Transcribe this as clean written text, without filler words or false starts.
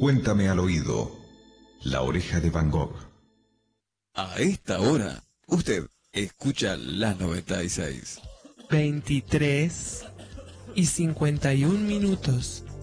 Cuéntame al oído. La oreja de Van Gogh. A esta hora, usted escucha la 96. 23:51.